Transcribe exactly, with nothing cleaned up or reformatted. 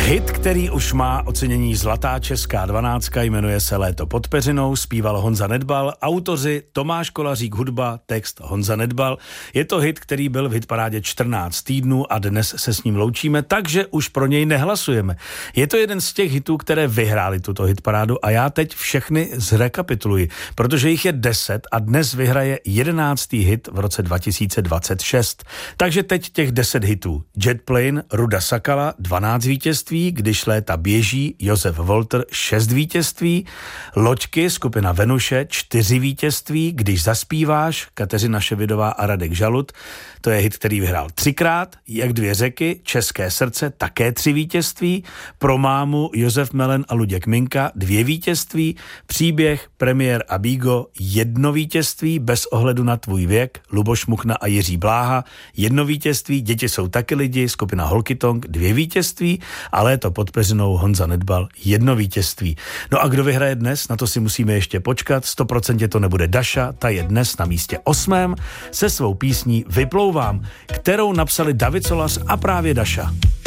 Hit, který už má ocenění Zlatá česká dvanáctka, jmenuje se Léto pod peřinou, zpíval Honza Nedbal, autoři Tomáš Kolařík, hudba, text Honza Nedbal. Je to hit, který byl v hitparádě čtrnáct týdnů a dnes se s ním loučíme, takže už pro něj nehlasujeme. Je to jeden z těch hitů, které vyhrály tuto hitparádu a já teď všechny zrekapituluji, protože jich je deset a dnes vyhraje jedenáctý hit v roce dva tisíce dvacet šest. Takže teď těch deset hitů. Jetplane, Ruda Sakala, dvanáct vítězství, Když léta běží, Josef Volter, šest vítězství, Loďky, skupina Venuše, čtyři vítězství, Když zaspíváš, Kateřina Ševidová a Radek Žalud, to je hit, který vyhrál třikrát, Jak dvě řeky, České srdce, také tři vítězství, Pro mámu, Josef Melen a Luděk Minka, dvě vítězství, Příběh, Premiér a Bígo, jedno vítězství, Bez ohledu na tvůj věk, Luboš Muchna a Jiří Bláha, jedno vítězství, Děti jsou taky lidi, skupina Holkytong, dvě vítězství, ale Léto pod peřinou Honza Nedbal, jedno vítězství. No a kdo vyhraje dnes, na to si musíme ještě počkat, sto procent to nebude Daša, ta je dnes na místě osmém se svou písní Vyplouvám, kterou napsali David Solas a právě Daša.